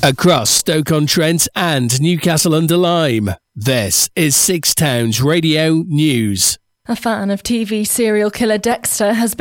Across Stoke-on-Trent and Newcastle-under-Lyme, this is Six Towns Radio News. A fan of TV serial killer Dexter has been